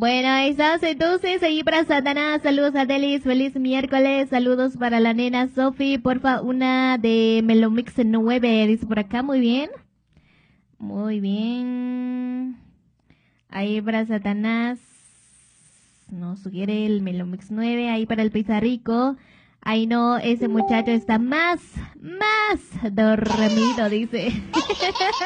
Bueno, ahí estamos entonces, ahí para Satanás, saludos a Delis, feliz miércoles, saludos para la nena Sofi, porfa, una de Melomix 9, dice por acá, muy bien, muy bien, ahí para Satanás, nos sugiere el Melomix 9, ahí para el Pizarrico, ahí no, ese muchacho está más dormido, dice.